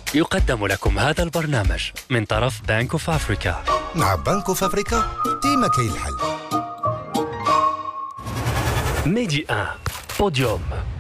يقدم لكم هذا البرنامج من طرف بنك اوف افريكا. مع بنك اوف افريكا ديما كاين الحل. ميدي 1 بوديوم.